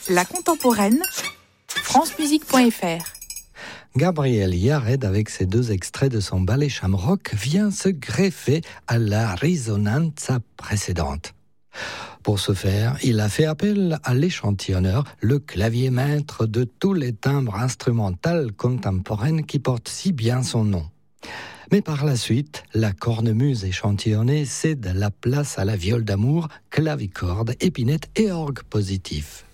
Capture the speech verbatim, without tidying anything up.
La contemporaine, francemusique point f r. Gabriel Yared, avec ses deux extraits de son ballet Shamrock, vient se greffer à la risonanza précédente. Pour ce faire, il a fait appel à l'échantillonneur, le clavier maître de tous les timbres instrumentaux contemporains qui portent si bien son nom. Mais par la suite, la cornemuse échantillonnée cède la place à la viole d'amour, clavicorde, épinette et orgue positif.